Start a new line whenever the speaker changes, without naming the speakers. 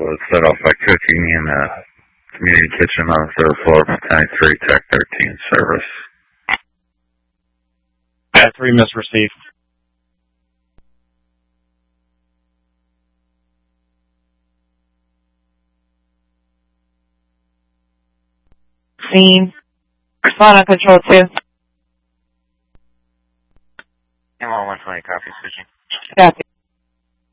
was set off by cooking in the community kitchen on the third floor from County 3 Tech 13 service.
That 3 miss received.
Scene. Respond on control 2.
M120, copy, switching.
Copy.